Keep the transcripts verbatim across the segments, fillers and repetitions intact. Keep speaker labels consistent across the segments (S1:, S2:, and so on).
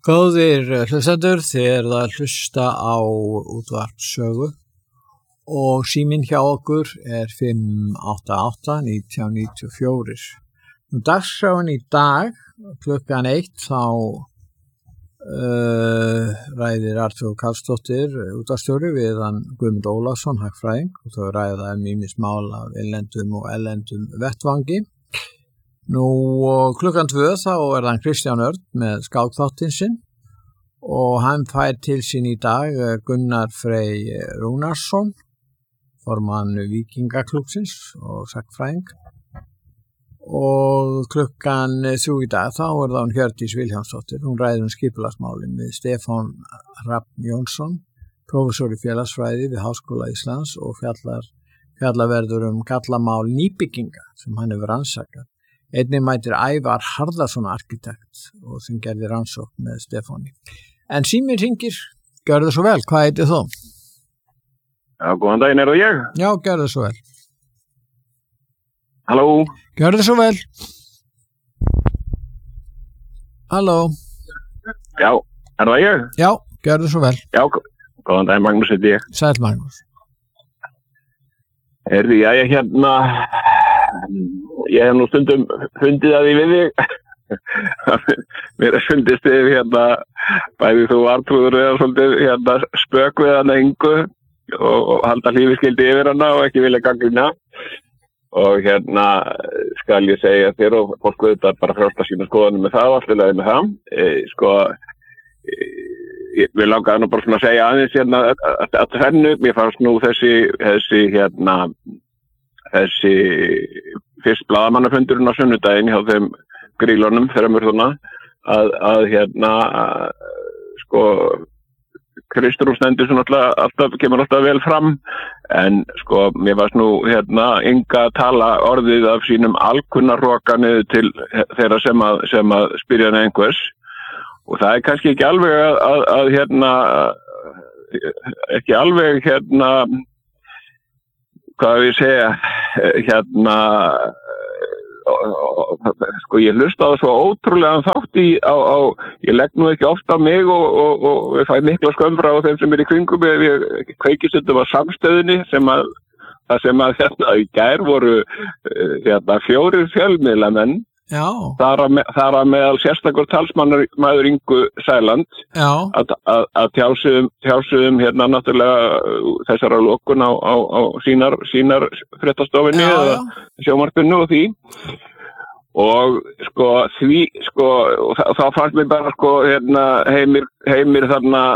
S1: Góðir hlustendur, þið eruð að hlusta á útvarp Sögu og síminn hjá okkur er fimm átta átta nítján níutíu og fjögur. Dagskráin í dag klukkan eitt þá uh, ræðir Arthur Karlsdóttir útvarpsstjóri við hann Guðmund Ólafsson hagfræðing og þau ræða um ýmis mál af innlendum og erlendum vettvangi. Nú klukkan tvö þá er hann Kristján Örn með skákþáttinn sinn og hann fær til sín í dag Gunnar Frey Rúnarsson, formann Víkingaklúbbsins og sagnfræðing. Og klukkan þrjú í dag þá er það hún Hjördís Vilhjálmsdóttir, hún ræðir um skipulagsmálin við Stefán Hrafn Jónsson, prófessor í félagsfræði við Háskóla Íslands og fjallar, fjallar verður um gallamál nýbygginga sem hann hefur rannsakað. Einnig mætir Ævar Harðarsson arkitekt og sem gerði rannsókn með Stefáni. En síminn hringir, gjörðu svo vel, hvað heitir þú?
S2: Já, góðan daginn, er það ég?
S1: Já, gjörðu svo vel.
S2: Halló?
S1: Gjörðu svo vel. Halló?
S2: Já, er það ég?
S1: Já, gjörðu svo vel.
S2: Já, góðan daginn, Magnús heiti ég.
S1: Sæll Magnús.
S2: Erði, já, ég hérna... Ég hef nú stundum fundið að því við þig. Mér er fundist þig hérna, bæði þú Arnþrúður eða svolítið hérna spök við hana Ingu og, og halda hlífiskildi yfir hana og ekki vilja gagnrýna. Og hérna skal ég segja þér og fólk auðvitað bara frálsta sína skoðanum með það og allt vilaði með það. E, sko, e, við langaði nú bara svona að segja aðeins hérna að það fennu, mér fannst nú þessi, þessi hérna, þessi fyrst blaðamannafundurinn á sunnudaginn hjá þeim grílunum þreymur þarna að, að hérna sko Kristrún stendur svona alltaf, alltaf kemur alltaf vel fram en sko mér varst nú hérna Inga tala orðið af sínum alkunnarroka niður til þeirra sem að, sem að spyrja hann einhvers og það er kannski ekki alveg að, að, að hérna ekki alveg hérna hvað við segja, hérna, sko ég hlusta á það svo ótrúlega þátt í, á, á, ég legg nú ekki ofta á mig og, og, og ég fæ mikla skömmra á þeim sem er í kringum, ég kveikist þetta var samstöðinni sem að, það sem að hérna í gær voru, hérna, fjórir fjölmiðlamenn,
S1: Já.
S2: Þar að, með, þar að meðal sérstakur talsmaður Ingu Sæland að, að, að tjásuðum, tjásuðum hérna náttúrulega þessara lokun á, á, á sínar, sínar fréttastofinni eða sjónvarpinu og því og sko því sko og þá, þá fannst mér bara sko hérna heimir, heimir þarna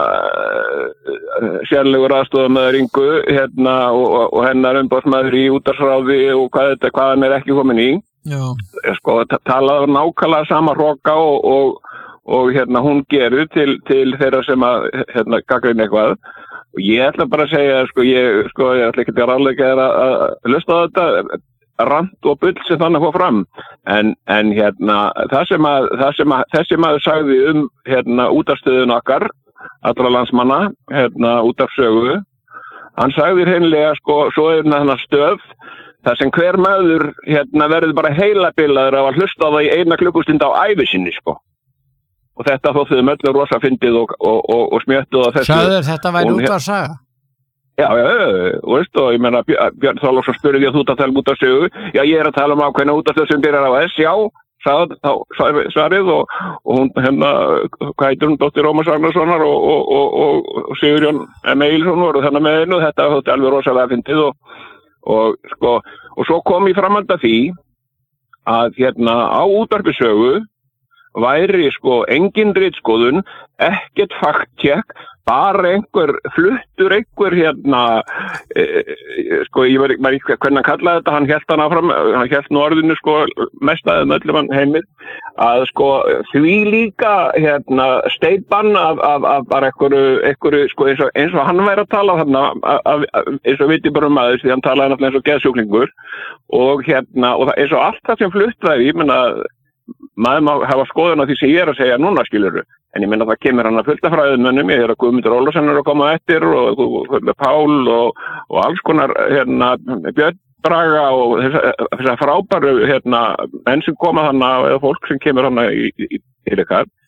S2: uh, sérlegur aðstofamaður Ingu hérna og, og hennar umboðsmaður í útvarpsráði og hvað þetta hvað hann er ekki komin í
S1: Já.
S2: Sko, talaði nákvæmlega sama hroka og, og, og hérna hún gerir til, til þeirra sem að hérna gagnrýna eitthvað og ég ætla bara að segja sko ég, sko, ég ætla ekki að ráðleggja þér að, að hlusta á þetta rant og bull sem þannig að fá fram en, en hérna það sem að, það sem að þessi maður sagði um hérna útvarpsstöðin okkar allra landsmanna hérna útvarp Sögu hann sagði hreinlega sko svo er hérna stöð það sem hver maður hérna verður bara heilabilaður af að hlusta á það í eina klukkustund á ævi sinni sko. Og þetta þóttuðum öllu rosa fyndið og, og, og, og smjöttuð á þessu.
S1: Sagður þetta væri út að saga?
S2: Já, já, og veist og ég meina Björn Þorláksson spurði því að þú ert að tala um út af Sögu. Já, ég er að tala um ákveðna út af þau sem byrjar á S, já, sagði þá svarið og, og hún hérna, hvað heitir hún, dóttir Rómars Ragnarssonar og, og, og, og Sigurjón M. Eilsson voru þannig með einu, þetta þótti alveg rosalega fyndið og Og, sko, og svo kom ég framhald af því að hérna á útvarpi Sögu væri sko engin ritskoðun, ekkert fact-check, bara einhver fluttur einhver hérna, e, e, sko ég var ekki hvernig hann kallaði þetta, hann hélt hann áfram, hann hélt nú orðinu sko mest aðeins öllum hann heimil, að sko því líka hérna steypan af, af, af bara einhverju, einhverju sko eins og, eins og hann væri að tala þarna, eins og viti bara um aðeins, því hann talaði náttúrulega eins og geðsjúklingur og hérna, og það, eins og allt það sem fluttaði, ég menna, maður má hafa skoðun á því sem ég er að segja núna skilurðu, en ég menna það kemur hann að fullta fræðumönnum, ég er að Guðmundur Ólafsson er að koma eftir og, og, og Pál og, og alls konar hérna Björn Braga og þess að frábæru hérna menn sem koma þarna eða fólk sem kemur þarna í, í, í ykkar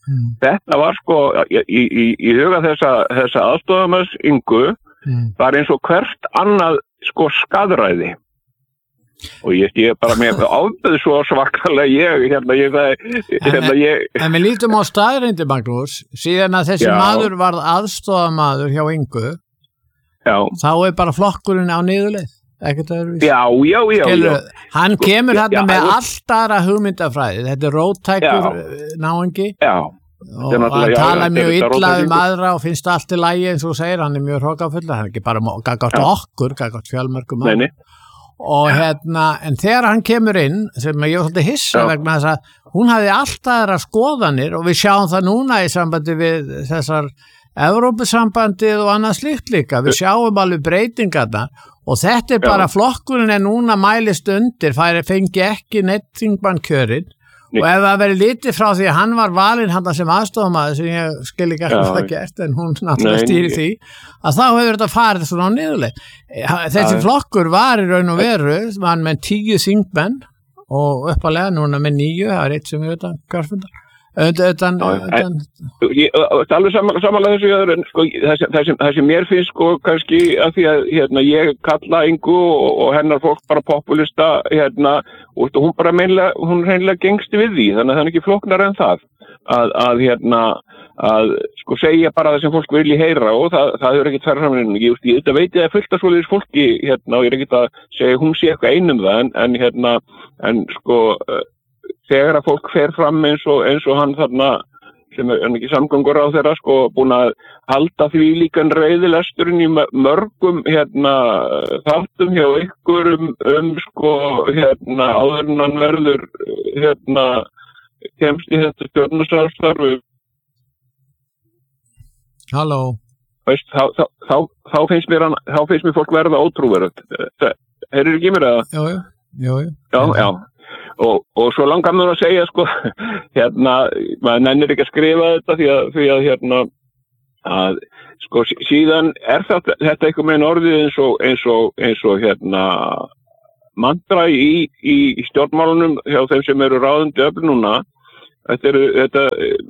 S2: mm. þetta var sko í, í, í huga þessa, þessa aðstofamöðs Ingu mm. var eins og hvert annað sko skaðræði og ég stíði bara með ábyrð svo svakalega ég hérna ég hérna ég
S1: En við lítum á staðreyndir Magnús síðan að þessi já. maður varð aðstofamaður hjá Ingu
S2: já.
S1: þá er bara flokkurinn á niðurleið ekkert öðruvísi.
S2: Já, já, já,
S1: Skilur,
S2: já.
S1: Hann
S2: sko,
S1: kemur
S2: já,
S1: hérna
S2: já,
S1: með
S2: já.
S1: allt aðra hugmyndafræði þetta er róttækur náungi
S2: Já
S1: og hann tala mjög illa um aðra og finnst allt í lagi eins og segir hann er mjög hrókafull hann er ekki bara gaggart okkur gaggart fjölmörgum
S2: aðra
S1: og hérna, en þegar hann kemur inn sem ég var svolítið hissa já. vegna þess að hún hafði allt aðra skoðanir og við sjáum það núna í sambandi við þessar Evrópusambandið og annað slíkt líka við sjáum alveg breytingarna og þetta er bara já. flokkurinn er núna mælist undir færi fengi ekki neitt þingmann kjörin og ef það verið litið frá því að hann var valinn hann sem aðstofamaður sem ég skil ekki ekki það gert en hún náttúrulega stýri því að þá hefur þetta farið svona á niðurleið. Þessi já. flokkur var í raun og veru var með tíu þingmenn og uppalega núna með níu, það er eitt sem er utan kjörfundar. Utan, utan...
S2: Alveg samanlega þessu sko, það, það, sem, það sem mér finnst sko kannski að því að hérna, ég kalla Ingu og, og hennar fólk bara populista hérna, og hún bara meinlega, hún reynilega gengst við því þannig að það er ekki flóknar en það að, að hérna að sko segja bara það sem fólk vilji heyra og það, það er ekkert þar saman ég, ég, ég veit ég að fullt af svoleiðis fólki hérna, og ég er ekkert að segja hún sé eitthvað einum það en, en hérna en sko þegar að fólk fer fram eins og, eins og hann þarna sem er ekki samgöngur á þeirra sko búin að halda því líkan reiðilesturinn í mörgum hérna þáttum hjá ykkur um, um sko hérna áður en hann verður hérna kemst í þetta stjórnarsamstarf
S1: Halló
S2: Veist, þá, þá, þá, þá, finnst mér hann, þá finnst mér fólk verða ótrúverð Heyrðu ekki mér það?
S1: Jú, jú, jú
S2: Já, já Og, og svo langar mér að segja sko hérna, maður nennir ekki að skrifa þetta því að, því að hérna að sko síðan er þetta, þetta eitthvað með orðið eins og, eins og, eins og hérna mantra í, í, í stjórnmálunum hjá þeim sem eru ráðandi öfl núna þetta er, þetta,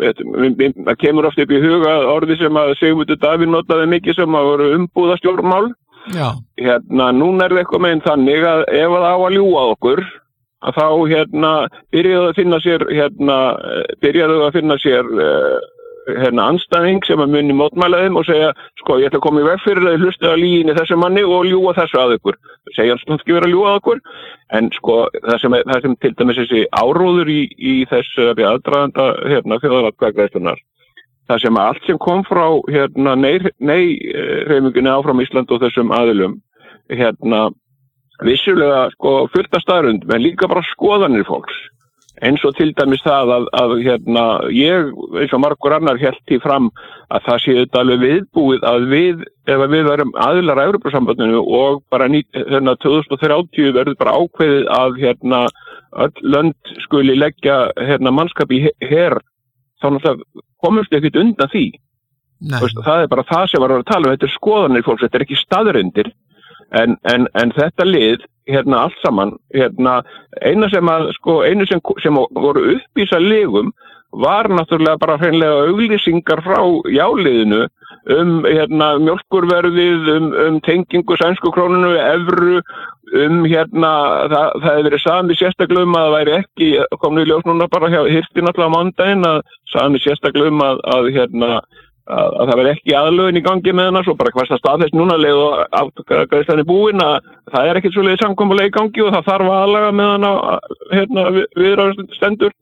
S2: þetta það kemur oft upp í huga orðið sem að Sigmundur Davíð notaði mikið sem að voru umbúða stjórnmál
S1: Já.
S2: Hérna, núna er það eitthvað með þannig að ef það á að ljúga okkur að þá hérna byrjaðu að finna sér hérna byrjaðu að finna sér uh, hérna anstæðing sem að muni mótmæla þeim og segja sko ég ætla að koma í veg fyrir að þið hlustið að líginni þessu manni og ljúga þessu að ykkur segja hans náttúrulega ekki vera að ljúga að ykkur en sko það sem, það sem til dæmis þessi áróður í, í þessu aðdraganda hérna þjóðaratkvæðagreiðslunnar það sem allt sem kom frá hérna nei, nei hreyfingunni áfram Ísland og þessum aðilum hérna vissulega sko fullt af staðrund en líka bara skoðanir fólks eins og til dæmis það að, að hérna, ég eins og margur annar hélt því fram að það sé þetta alveg viðbúið að við ef við verum aðilar að Evrópusambandinu og bara ný, hérna, tvö þúsund þrjátíu verður bara ákveðið að hérna, öll lönd skuli leggja hérna, mannskap í her þá náttúrulega komumst ekkert undan því Vist, það er bara það sem var að tala um þetta er skoðanir fólks, þetta er ekki staðrundir En, en, en þetta lið, hérna allt saman, hérna eina sem að, sko, einu sem, sem voru uppvísa legum var náttúrulega bara hreinlega auglýsingar frá jáliðinu um hérna mjólkurverðið, um, um tengingu sænsku krónunu, evru, um hérna, það, það hefur verið sami sérstaklega um að það væri ekki, komnu í ljós núna bara hjá hirti náttúrulega á mándaginn að sami sérstaklega um að, að hérna, Að, að það verði ekki aðlögin í gangi með hana svo bara hvers að staðfest núna leið og afgreiðslan er búin að það er ekkert svoleiðis samkomulag í gangi og það þarf aðlaga með hana hérna, viðræðustendur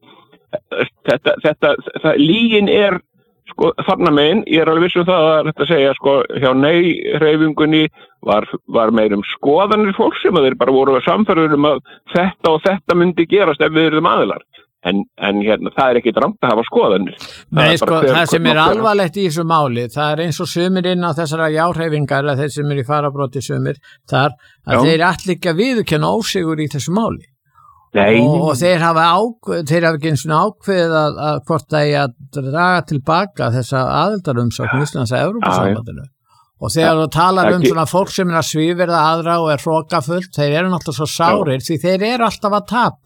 S2: þetta, þetta, þetta lígin er sko þarna megin, ég er alveg viss um það að þetta segja sko hjá nei hreyfingunni var, var meirum skoðanir fólk sem að þeir bara voru samferður um að þetta og þetta myndi gerast ef við erum aðilar En, en hérna, það er ekki rangt að hafa skoðanir.
S1: Nei, það, sko, hver, það sem er alvarlegt í þessu máli, það er eins og sumir inn á þessara jáhreyfingar, þeir sem er í farabróti sumir, þar að Já. þeir allir ekki að viðurkenna ósigur í þessu máli.
S2: Nei.
S1: Og, og þeir hafa, ákveð, þeir hafa ekki eins og ákveðið að, að hvort það er að draga tilbaka þessa aðildarumsókn Íslands að Evrópusambandinu. Og þegar þú talar um svona fólk sem er að svívirða aðra og er hrókafullt, þeir eru náttúrulega svo sárir Já. því þeir eru alltaf að tapa.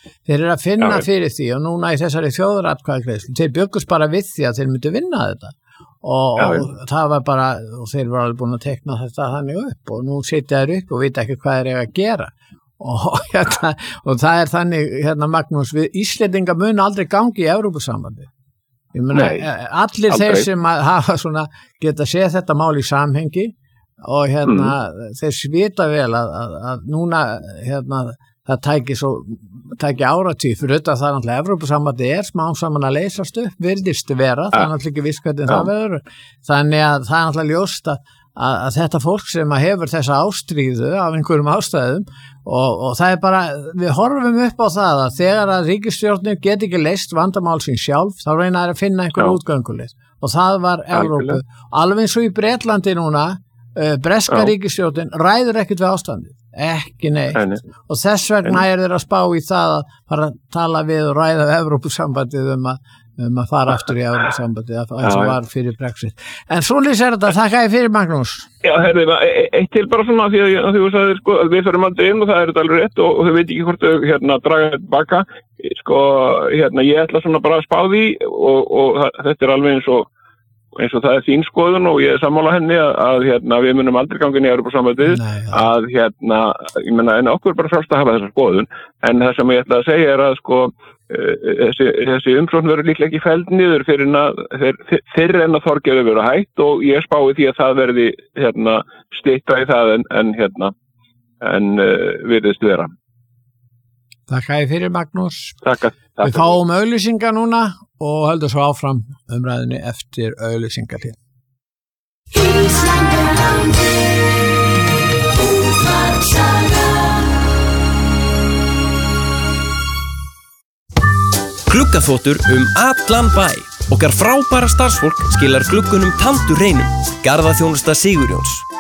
S1: þeir eru að finna
S2: Já,
S1: fyrir því og núna í þessari þjóðaratkvæðagreiðslu, þeir byggust bara við því að þeir myndu vinna þetta og,
S2: Já,
S1: og það var bara, og þeir voru alveg búin að tekna þetta þannig upp og nú sitja þeir upp og vita ekki hvað þeir eiga að gera og, hérna, og það er þannig, hérna Magnús, við Íslendingar mun aldrei gangi í Evrópusambandi. Ég meina, allir
S2: aldrei.
S1: þeir sem að hafa svona, geta séð þetta mál í samhengi og hérna mm. þeir svita vel að, að, að núna hérna það tæki svo tæki áratí fyrir þetta það náttúrulega Evrópusambandi er smá saman að leysast upp virðist vera, það er náttúrulega ekki viss hvernig það verður, þannig að það er náttúrulega ljóst að, að þetta fólk sem að hefur þessa ástríðu af einhverjum ástæðum og, og það er bara, við horfum upp á það að þegar að ríkisstjórnir get ekki leyst vandamál sín sjálf, þá reyna þær að finna einhver útgönguleið og það var Evrópu, alveg eins og í Bretlandi núna Uh, breska ríkisstjórnin ræður ekkert við ástandið, ekki neitt Enni. og þess vegna er þeir að spá í það að fara að tala við og ræða við Evrópusambandið um að, um að fara aftur í Evrópusambandið eins og var fyrir Brexit. En svo lýs er þetta, þakka ég fyrir Magnús.
S2: Já, herri, eitt til bara svona því að, að þú sagðir sko að við förum aldrei inn og það er þetta alveg rétt og, og þau veit ekki hvort þau hérna draga þetta baka, sko hérna ég ætla svona bara að spá því og, og þetta er alveg eins og eins og það er þín skoðun og ég er sammála henni að, að hérna, við munum aldrei ganga inn í Evrópusambandið að hérna, ég menna, en okkur bara frálst að hafa þessa skoðun, en það sem ég ætla að segja er að sko þessi, þessi umsókn verður líklega ekki felld niður fyrir að, fyrir en að Þorgeir verður hætt og ég spái því að það verði hérna, styttra í það en, en hérna, en uh, virðist vera.
S1: Takk að fyrir Magnús.
S2: Takk að
S1: Við fáum auglýsingar núna og höldum svo áfram umræðinni eftir auglýsingar til.
S3: Gluggaþvottur um allan bæ. Okkar frábæra starfsfólk skilar gluggunum tandur hreinum. Garðaþjónusta Sigurjóns.